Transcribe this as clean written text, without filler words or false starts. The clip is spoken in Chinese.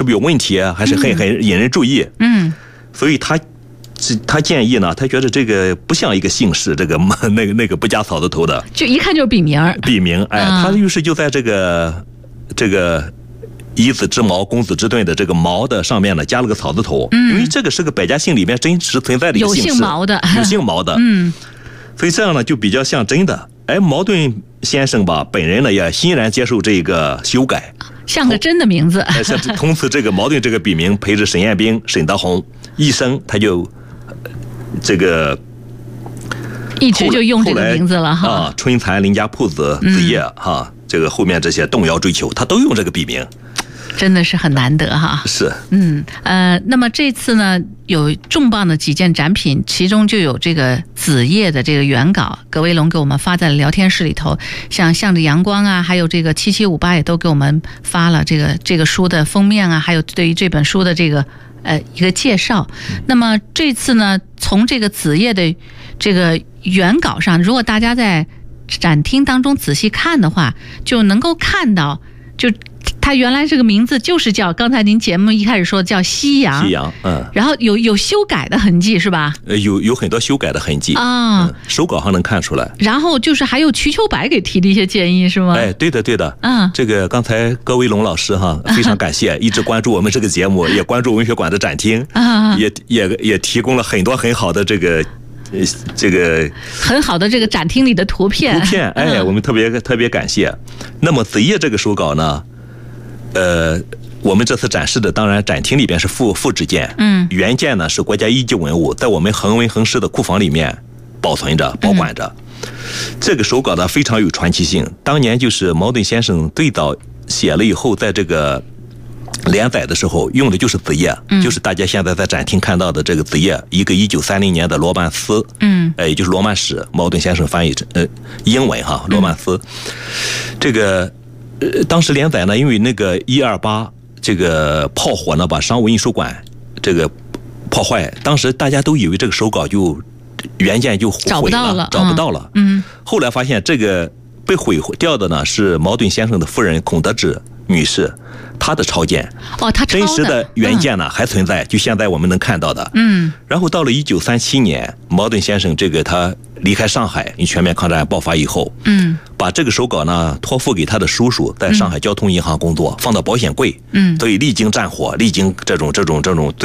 是不是有问题啊？还是很引人注意。所以他建议呢，他觉得这个不像一个姓氏，这个那个不加草字头的， 就一看就是笔名。 笔名，他于是就在这个以子之矛攻子之盾的这个矛的上面呢加了个草字头，因为这个是个百家姓里面真实存在的一个姓氏，有姓毛的，所以这样呢就比较像真的。茅盾先生吧，本人呢也欣然接受这个修改， 像个真的名字。 从此这个茅盾这个笔名陪着沈彦斌、沈德宏一生，他就这个一直就用这个名字了哈。 春蚕林家铺子子夜哈，这个后面这些动摇追求，他都用这个笔名。 真的是很难得哈。 是。 那么这次呢有重磅的几件展品，其中就有这个子夜的这个原稿，葛威龙给我们发在了聊天室里头，像向着阳光啊，还有这个7758也都给我们发了这个书的封面啊，还有对于这本书的这个一个介绍。那么这次呢，从这个子夜的这个原稿上，如果大家在展厅当中仔细看的话，就能够看到，就它原来这个名字就是叫，刚才您节目一开始说叫夕阳，然后有修改的痕迹是吧？ 有很多修改的痕迹啊，手稿上能看出来。 然后就是还有瞿秋白给提的一些建议是吗？ 对的，这个刚才葛威龙老师哈，非常感谢，一直关注我们这个节目，也关注文学馆的展厅，也提供了很多很好的这个很好的这个展厅里的图片，我们特别感谢。那么子夜这个手稿呢，我们这次展示的当然展厅里边是复制件，原件呢是国家一级文物，在我们恒温恒湿的库房里面保存着保管着。这个手稿呢非常有传奇性，当年就是茅盾先生最早写了以后，在这个连载的时候用的就是子夜，就是大家现在在展厅看到的这个子夜，一个1930年的罗曼斯，也就是罗曼史，茅盾先生翻译成英文哈，罗曼斯。这个当时连载呢，因为那个128这个炮火呢把商务印书馆这个破坏，当时大家都以为这个手稿就原件就毁了，找不到了。后来发现这个被毁掉的呢是茅盾先生的夫人孔德芷女士，她的抄件。她真实的原件呢还存在，就现在我们能看到的。然后到了1937年，茅盾先生这个他离开上海，因为全面抗战爆发以后，把这个手稿呢托付给他的叔叔，在上海交通银行工作，放到保险柜，所以历经战火，历经这种